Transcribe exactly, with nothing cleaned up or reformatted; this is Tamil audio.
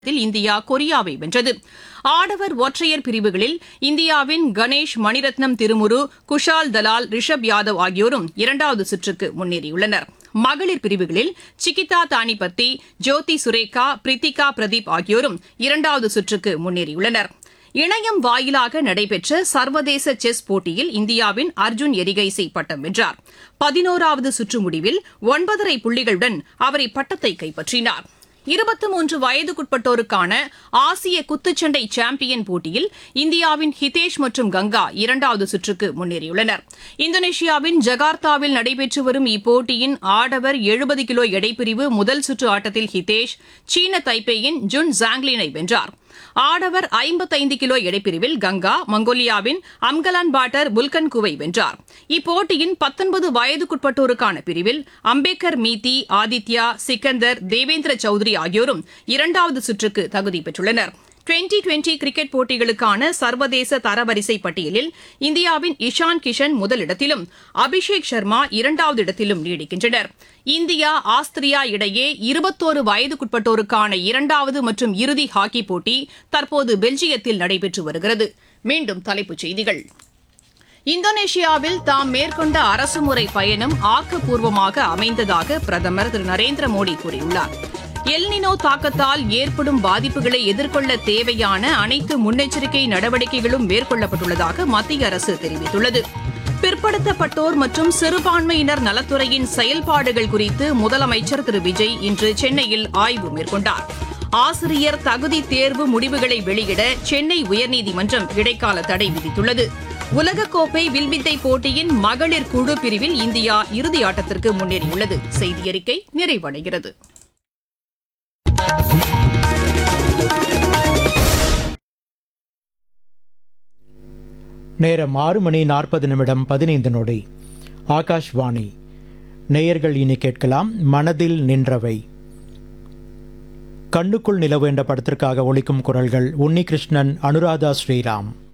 இந்தியா கொரியாவை வென்றது. ஆடவர் ஒற்றையர் பிரிவுகளில் இந்தியாவின் கணேஷ் மணிரத்னம் திருமுரு, குஷால் தலால், ரிஷப் யாதவ் ஆகியோரும் இரண்டாவது சுற்றுக்கு முன்னேறியுள்ளனர். மகளிர் பிரிவுகளில் சிகிதா தானிபத்தி, ஜோதி சுரேகா, பிரித்திகா பிரதீப் ஆகியோரும் இரண்டாவது சுற்றுக்கு முன்னேறியுள்ளனர். இணையம் வாயிலாக நடைபெற்ற சர்வதேச செஸ் போட்டியில் இந்தியாவின் அர்ஜுன் எரிகைசி பட்டம் வென்றார். பதினோராவது சுற்று முடிவில் ஒன்பதரை புள்ளிகளுடன் அவர் இப்பட்டத்தை கைப்பற்றினார். இருபத்தி மூன்று வயதுக்குட்பட்டோருக்கான ஆசிய குத்துச்சண்டை சாம்பியன் போட்டியில் இந்தியாவின் ஹிதேஷ் மற்றும் கங்கா இரண்டாவது சுற்றுக்கு முன்னேறியுள்ளனர். இந்தோனேஷியாவின் ஜகார்த்தாவில் நடைபெற்று வரும் இப்போட்டியின் ஆடவர் எழுபது கிலோ எடைப்பிரிவு முதல் சுற்று ஆட்டத்தில் ஹிதேஷ் சீன தைப்பேயின் ஜுன் ஜாங்லினை வென்றார். ஆடவர் ஐம்பத்தைந்து கிலோ எடைப்பிரிவில் கங்கா மங்கோலியாவின் அம்கலான் பாட்டர் புல்கன்குவை வென்றார். இப்போட்டியின் பத்தொன்பது வயதுக்குட்பட்டோருக்கான பிரிவில் அம்பேக்கர் மீதி, ஆதித்யா, சிக்கந்தர், தேவேந்திர சௌத்ரி ஆகியோரும் இரண்டாவது சுற்றுக்கு தகுதி பெற்றுள்ளனர். டுவெண்டி டுவெண்டி கிரிக்கெட் போட்டிகளுக்கான சர்வதேச தரவரிசை பட்டியலில் இந்தியாவின் இஷான் கிஷன் முதலிடத்திலும் அபிஷேக் சர்மா இரண்டாவது இடத்திலும் நீடிக்கின்றனர். இந்தியா ஆஸ்திரியா இடையே இருபத்தோரு வயதுக்குட்பட்டோருக்கான இரண்டாவது மற்றும் இறுதி ஹாக்கி போட்டி தற்போது பெல்ஜியத்தில் நடைபெற்று வருகிறது. மீண்டும் தலைப்புச் செய்திகள். இந்தோனேஷியாவில் தாம் மேற்கொண்ட அரசுமுறை பயணம் ஆக்கப்பூர்வமாக அமைந்ததாக பிரதமர் திரு நரேந்திர மோடி கூறியுள்ளார். எல்னினோ தாக்கத்தால் ஏற்படும் பாதிப்புகளை எதிர்கொள்ள தேவையான அனைத்து முன்னெச்சரிக்கை நடவடிக்கைகளும் மேற்கொள்ளப்பட்டுள்ளதாக மத்திய அரசு தெரிவித்துள்ளது. பிற்படுத்தப்பட்டோர் மற்றும் சிறுபான்மையினர் நலத்துறையின் செயல்பாடுகள் குறித்து முதலமைச்சர் திரு விஜய் இன்று சென்னையில் ஆய்வு மேற்கொண்டார். ஆசிரியர் தகுதி தேர்வு முடிவுகளை வெளியிட சென்னை உயர்நீதிமன்றம் இடைக்கால தடை விதித்துள்ளது. உலகக்கோப்பை வில்வித்தை போட்டியின் மகளிர் குழு பிரிவில் இந்தியா இறுதி ஆட்டத்திற்கு முன்னேறியுள்ளது. செய்தியறிக்கை நிறைவடைகிறது. நேரம் ஆறு மணி நாற்பது நிமிடம் பதினைந்து நொடி. ஆகாஷ்வாணி. நேயர்கள் இனி கேட்கலாம் மனதில் நின்றவை. கண்ணுக்குள் நிலவு என்ற படத்திற்காக ஒலிக்கும் குரல்கள் உன்னிகிருஷ்ணன், அனுராதா ஸ்ரீராம்.